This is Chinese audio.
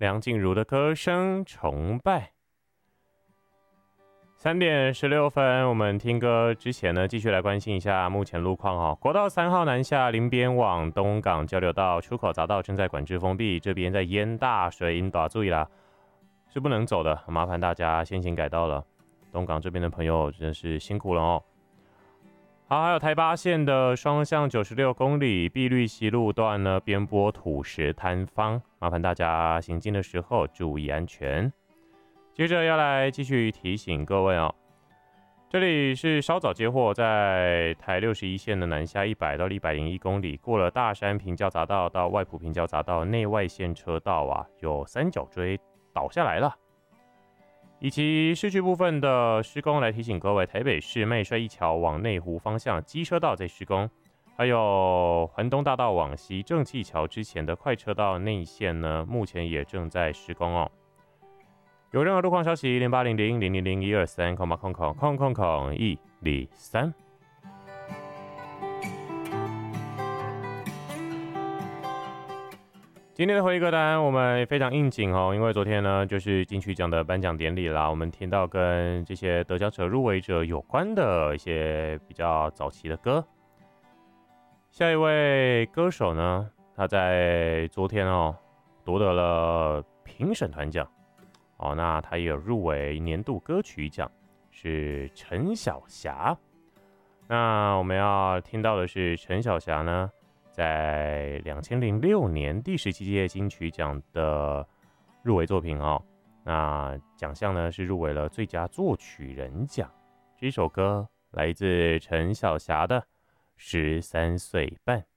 梁静茹的歌声崇拜。3点16分，我们听歌之前呢，继续来关心一下目前路况哦。国道3号南下林边往东港交流道出口匝道正在管制封闭，这边在淹大水，引大注意啦，是不能走的，麻烦大家先行改道了。东港这边的朋友真是辛苦了哦。好，还有台八线的双向96公里碧绿溪路段呢，边坡土石坍方，麻烦大家行进的时候注意安全。接着要来继续提醒各位哦，这里是稍早接获，在台61线的南下100到101公里，过了大山平交匝道到外埔平交匝道内外线车道啊，有三角锥倒下来了。以及市区部分的施工，来提醒各位，台北市麦帅一桥往内湖方向机车道在施工，还有环东大道往西正气桥之前的快车道内线呢，目前也正在施工哦。有任何路况消息，0800-000-123，000123。今天的回忆歌单我们非常应景哦，因为昨天呢就是金曲奖的颁奖典礼啦，我们听到跟这些得奖者、入围者有关的一些比较早期的歌。下一位歌手呢，他在昨天哦夺得了评审团奖哦，那他也有入围年度歌曲奖，是陈小霞。那我们要听到的是陈小霞呢，在2006年第17届金曲奖的入围作品哦，那奖项呢是入围了最佳作曲人奖。这首歌来自陈小霞的《13岁半》。